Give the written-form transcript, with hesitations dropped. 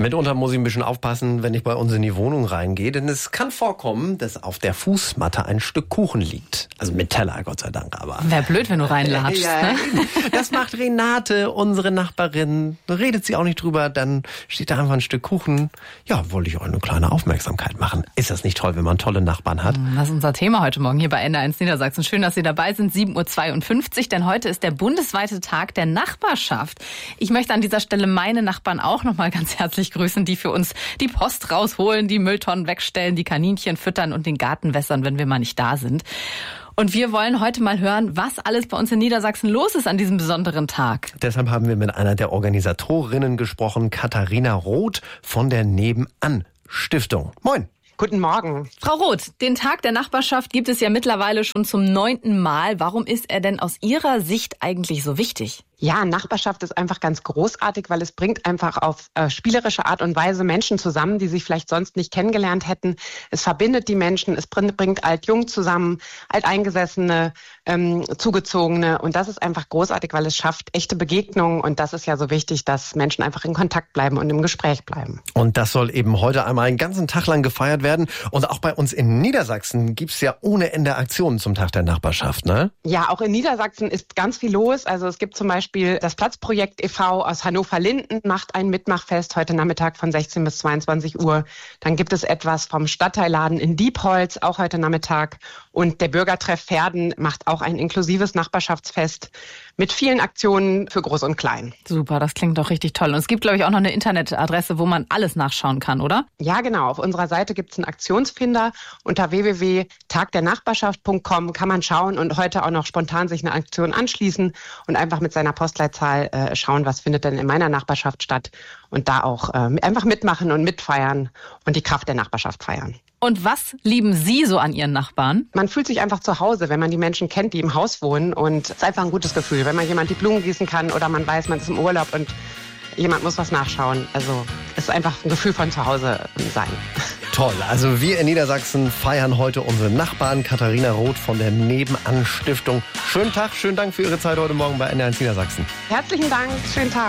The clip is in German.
Mitunter muss ich ein bisschen aufpassen, wenn ich bei uns in die Wohnung reingehe, denn es kann vorkommen, dass auf der Fußmatte ein Stück Kuchen liegt. Also mit Teller, Gott sei Dank, aber... Wäre blöd, wenn du reinlatschst, ne? Das macht Renate, unsere Nachbarin. Da redet sie auch nicht drüber, dann steht da einfach ein Stück Kuchen. Ja, wollte ich euch eine kleine Aufmerksamkeit machen. Ist das nicht toll, wenn man tolle Nachbarn hat? Das ist unser Thema heute Morgen hier bei NDR1 Niedersachsen. Schön, dass Sie dabei sind, 7:52 Uhr, denn heute ist der bundesweite Tag der Nachbarschaft. Ich möchte an dieser Stelle meine Nachbarn auch noch mal ganz herzlich grüßen, die für uns die Post rausholen, die Mülltonnen wegstellen, die Kaninchen füttern und den Garten wässern, wenn wir mal nicht da sind. Und wir wollen heute mal hören, was alles bei uns in Niedersachsen los ist an diesem besonderen Tag. Deshalb haben wir mit einer der Organisatorinnen gesprochen, Katharina Roth von der Nebenan-Stiftung. Moin. Guten Morgen. Frau Roth, den Tag der Nachbarschaft gibt es ja mittlerweile schon zum 9. Mal. Warum ist er denn aus Ihrer Sicht eigentlich so wichtig? Ja, Nachbarschaft ist einfach ganz großartig, weil es bringt einfach auf spielerische Art und Weise Menschen zusammen, die sich vielleicht sonst nicht kennengelernt hätten. Es verbindet die Menschen, es bringt Alt-Jung zusammen, Alteingesessene, Zugezogene. Und das ist einfach großartig, weil es schafft echte Begegnungen. Und das ist ja so wichtig, dass Menschen einfach in Kontakt bleiben und im Gespräch bleiben. Und das soll eben heute einmal einen ganzen Tag lang gefeiert werden. Und auch bei uns in Niedersachsen gibt's ja ohne Ende Aktionen zum Tag der Nachbarschaft, ne? Ja, auch in Niedersachsen ist ganz viel los. Also es gibt zum Beispiel das Platzprojekt e.V. aus Hannover-Linden macht ein Mitmachfest heute Nachmittag von 16 bis 22 Uhr. Dann gibt es etwas vom Stadtteilladen in Diepholz, auch heute Nachmittag. Und der Bürgertreff Verden macht auch ein inklusives Nachbarschaftsfest mit vielen Aktionen für Groß und Klein. Super, das klingt doch richtig toll. Und es gibt, glaube ich, auch noch eine Internetadresse, wo man alles nachschauen kann, oder? Ja, genau. Auf unserer Seite gibt es einen Aktionsfinder. Unter www.tagdernachbarschaft.com kann man schauen und heute auch noch spontan sich eine Aktion anschließen und einfach mit seiner Postleitzahl schauen, was findet denn in meiner Nachbarschaft statt und da auch einfach mitmachen und mitfeiern und die Kraft der Nachbarschaft feiern. Und was lieben Sie so an Ihren Nachbarn? Man fühlt sich einfach zu Hause, wenn man die Menschen kennt, die im Haus wohnen. Und es ist einfach ein gutes Gefühl, wenn man jemand die Blumen gießen kann oder man weiß, man ist im Urlaub und jemand muss was nachschauen. Also es ist einfach ein Gefühl von zu Hause sein. Toll, also wir in Niedersachsen feiern heute unsere Nachbarn. Katharina Roth von der Nebenan-Stiftung. Schönen Tag, schönen Dank für Ihre Zeit heute Morgen bei NDR1 Niedersachsen. Herzlichen Dank, schönen Tag.